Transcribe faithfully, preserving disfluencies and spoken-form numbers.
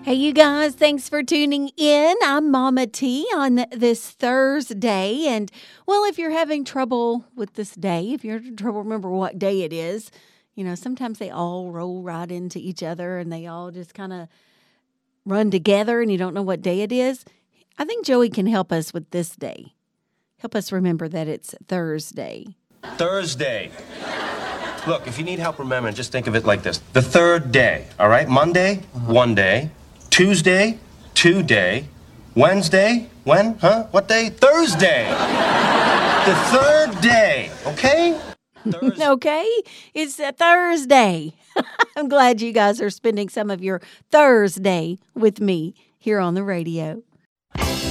Hey, you guys, thanks for tuning in. I'm Mama T on this Thursday. And, well, if you're having trouble with this day, if you're having trouble remember what day it is, you know, sometimes they all roll right into each other and they all just kind of run together and you don't know what day it is. I think Joey can help us with this day. Help us remember that it's Thursday. Thursday. Look, if you need help remembering, just think of it like this. The third day, all right? Monday, one day. Tuesday, two day. Wednesday, when? Huh? What day? Thursday. The third day, okay? Thursday. Okay? It's a Thursday. I'm glad you guys are spending some of your Thursday with me here on the radio.